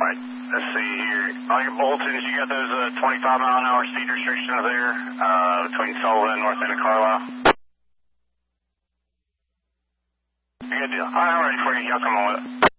Alright, let's see here. All your Boltons, you got those 25-mile-an-hour speed restrictions there between Sullivan and north end of Carlisle? Good deal. Alright, I'm ready for you. Y'all come on with it.